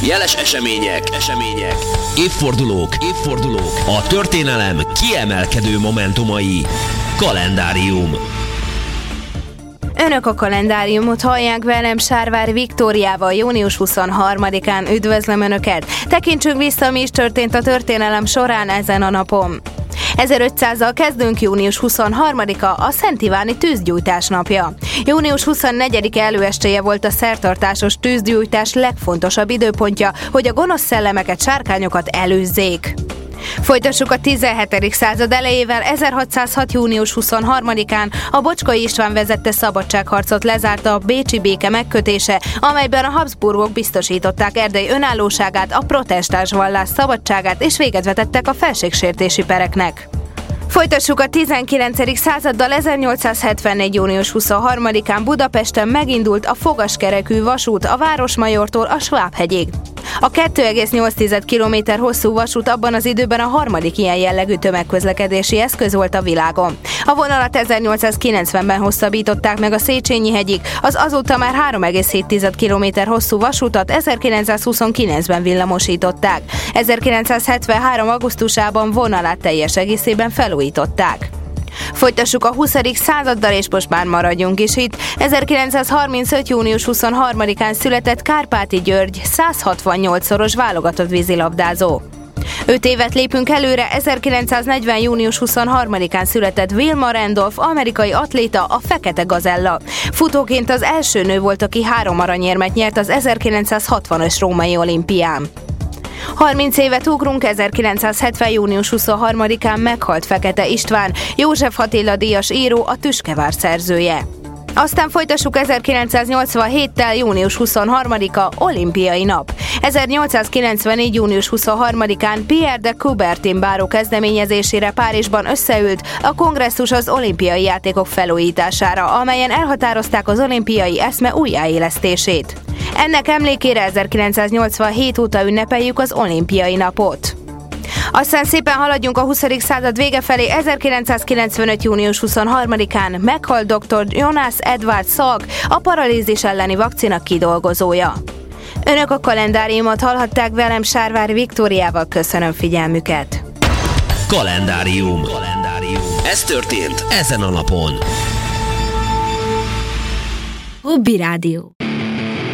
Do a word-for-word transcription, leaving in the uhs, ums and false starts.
Jeles események, események, évfordulók, évfordulók, a történelem kiemelkedő momentumai. Kalendárium. Önök a kalendáriumot hallják, velem Sárvári Viktóriával június huszonharmadikán. Üdvözlöm Önöket! Tekintsünk vissza, mi is történt a történelem során ezen a napon. ezerötszázzal kezdünk. Június huszonharmadika a Szent Iváni tűzgyújtás napja. június huszonnegyedike előestéje volt a szertartásos tűzgyújtás legfontosabb időpontja, hogy a gonosz szellemeket, sárkányokat előzzék. Folytassuk a tizenhetedik század elejével. ezerhatszázhat. június huszonharmadikán a Bocskai István vezette szabadságharcot lezárta a bécsi béke megkötése, amelyben a Habsburgok biztosították Erdély önállóságát, a protestáns vallás szabadságát és véget vetettek a felségsértési pereknek. Folytassuk a tizenkilencedik századdal. ezernyolcszázhetvennégy. június huszonharmadikán Budapesten megindult a fogaskerekű vasút a Városmajortól a Svábhegyig. A kettő egész nyolc kilométer hosszú vasút abban az időben a harmadik ilyen jellegű tömegközlekedési eszköz volt a világon. A vonalat ezernyolcszázkilencvenben hosszabbították meg a Széchenyi-hegyig, az azóta már három egész hét kilométer hosszú vasutat ezerkilencszázhuszonkilencben villamosították. ezerkilencszázhetvenhárom. augusztusában vonalát teljes egészében felújították. Folytassuk a huszadik századdal, és most már maradjunk is itt. ezerkilencszázharmincöt. június huszonharmadikán született Kárpáti György, százhatvannyolcszoros válogatott vízilabdázó. Öt évet lépünk előre. ezerkilencszáznegyven. június huszonharmadikán született Wilma Randolph, amerikai atléta, a Fekete Gazella. Futóként az első nő volt, aki három aranyérmet nyert az ezerkilencszázhatvanas római olimpián. harminc évet ugrunk. ezerkilencszázhetven. június huszonharmadikán meghalt Fekete István, József Attila díjas író, a Tüskevár szerzője. Aztán folytassuk ezerkilencszáznyolcvanhéttel. június huszonharmadika olimpiai nap. ezernyolcszázkilencvennégy. június huszonharmadikán Pierre de Coubertin báró kezdeményezésére Párizsban összeült a kongresszus az olimpiai játékok felújítására, amelyen elhatározták az olimpiai eszme újjáélesztését. Ennek emlékére ezerkilencszáznyolcvanhét óta ünnepeljük az olimpiai napot. Aztán szépen haladjunk a huszadik század vége felé. ezerkilencszázkilencvenöt. június huszonharmadikán meghal doktor Jonas Edward Salk, a paralízis elleni vakcina kidolgozója. Önök a kalendáriumot hallhatták, velem Sárvári Viktóriával. Köszönöm figyelmüket! Kalendárium. Kalendárium. Ez történt ezen a napon. Hobby Rádió.